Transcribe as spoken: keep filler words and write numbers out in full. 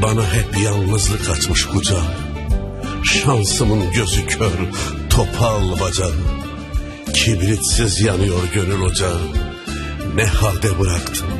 Bana hep yalnızlık açmış kucağı. Şansımın gözü kör, topal bacağı. Kibritsiz yanıyor gönül ocağı. Ne halde bıraktın